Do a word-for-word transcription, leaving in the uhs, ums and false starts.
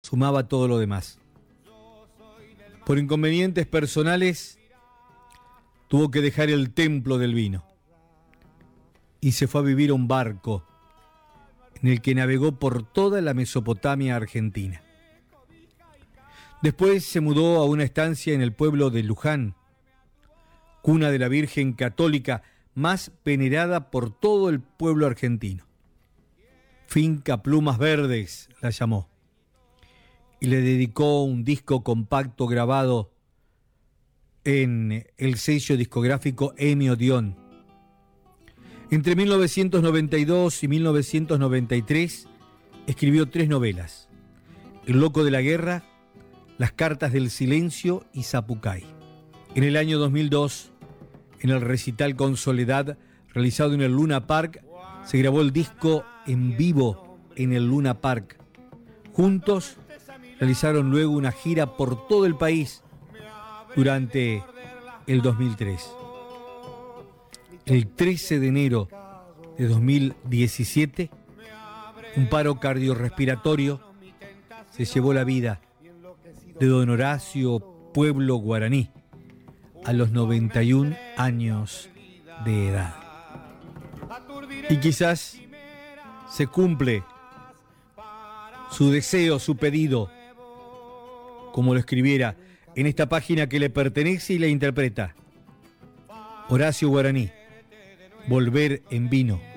sumaba todo lo demás. Por inconvenientes personales, tuvo que dejar el templo del vino y se fue a vivir a un barco en el que navegó por toda la Mesopotamia argentina. Después se mudó a una estancia en el pueblo de Luján, cuna de la Virgen Católica más venerada por todo el pueblo argentino. Finca Plumas Verdes la llamó y le dedicó un disco compacto grabado en el sello discográfico EMI Odeón. Entre mil novecientos noventa y dos y mil novecientos noventa y tres escribió tres novelas: El loco de la guerra, Las cartas del silencio y Zapucay. En el año dos mil dos, en el recital con Soledad realizado en el Luna Park, se grabó el disco en vivo en el Luna Park. Juntos realizaron luego una gira por todo el país durante el dos mil tres. El trece de enero de dos mil diecisiete, un paro cardiorrespiratorio se llevó la vida de don Horacio Pueblo Guaraní a los noventa y un años de edad. Y quizás se cumple su deseo, su pedido, como lo escribiera en esta página que le pertenece y la interpreta Horacio Guaraní: Volver en vino.